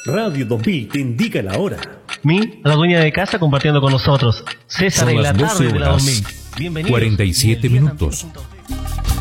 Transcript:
Radio 2000 te indica la hora. La dueña de casa compartiendo con nosotros. César Son en la las tarde 12 de la horas, 2000. Bienvenidos. 47 minutos.